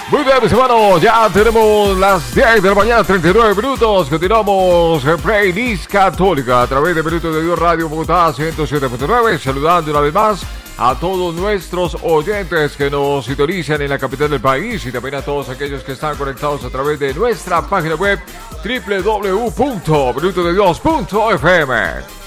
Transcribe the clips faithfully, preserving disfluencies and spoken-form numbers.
Muy bien, mis hermanos, ya tenemos las diez de la mañana, treinta y nueve minutos. Continuamos en Playlist Católica a través de Minutos de Dios Radio Bogotá ciento siete punto nueve. Saludando una vez más a todos nuestros oyentes que nos sintonizan en la capital del país y también a todos aquellos que están conectados a través de nuestra página web doble u doble u doble u punto minutos de dios punto f m.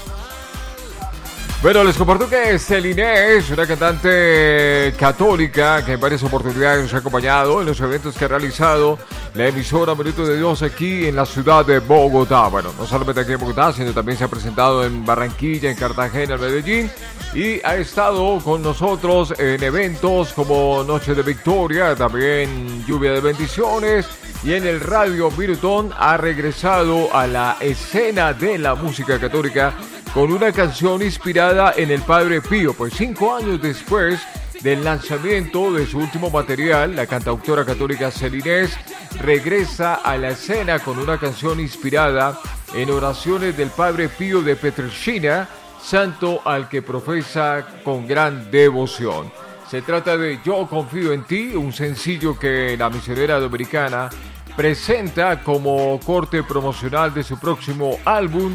Bueno, les comparto que Celine es una cantante católica que en varias oportunidades nos ha acompañado en los eventos que ha realizado la emisora Minutos de Dios aquí en la ciudad de Bogotá. Bueno, no solamente aquí en Bogotá, sino también se ha presentado en Barranquilla, en Cartagena, en Medellín, y ha estado con nosotros en eventos como Noche de Victoria, también Lluvia de Bendiciones, y en el Radio Minutón ha regresado a la escena de la música católica con una canción inspirada en el Padre Pío. Pues cinco años después del lanzamiento de su último material, la cantautora católica Celine regresa a la escena con una canción inspirada en oraciones del Padre Pío de Pietrelcina, santo al que profesa con gran devoción. Se trata de Yo confío en ti, un sencillo que la misionera dominicana presenta como corte promocional de su próximo álbum,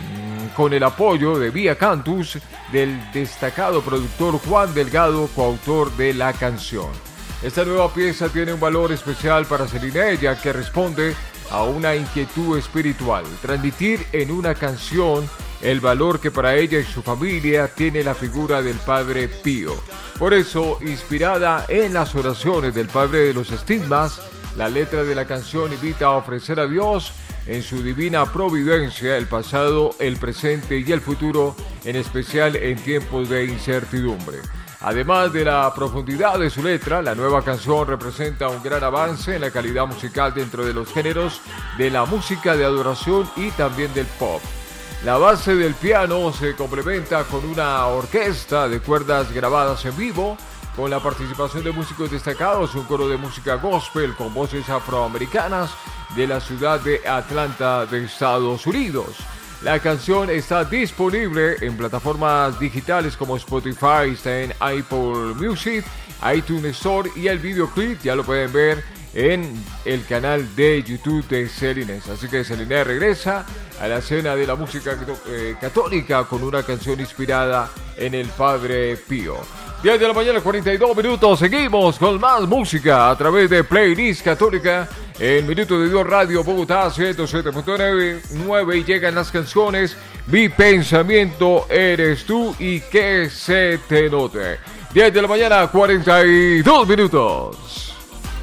con el apoyo de Vía Cantus del destacado productor Juan Delgado, coautor de la canción. Esta nueva pieza tiene un valor especial para Celine, ya que responde a una inquietud espiritual, transmitir en una canción el valor que para ella y su familia tiene la figura del Padre Pío. Por eso, inspirada en las oraciones del Padre de los Estigmas, la letra de la canción invita a ofrecer a Dios en su divina providencia el pasado, el presente y el futuro, en especial en tiempos de incertidumbre. Además de la profundidad de su letra, la nueva canción representa un gran avance en la calidad musical dentro de los géneros de la música de adoración y también del pop. La base del piano se complementa con una orquesta de cuerdas grabadas en vivo, con la participación de músicos destacados, un coro de música gospel con voces afroamericanas de la ciudad de Atlanta de Estados Unidos. La canción está disponible en plataformas digitales como Spotify, está en Apple Music, iTunes Store, y el videoclip ya lo pueden ver en el canal de YouTube de Celine. Así que Celine regresa a la escena de la música eh, católica con una canción inspirada en el Padre Pío. diez de la mañana, cuarenta y dos minutos. Seguimos con más música a través de Playlist Católica en Minutos de Dios Radio Bogotá ciento siete punto nueve, y llegan las canciones Mi Pensamiento Eres Tú y Que Se Te Note. diez de la mañana, cuarenta y dos minutos.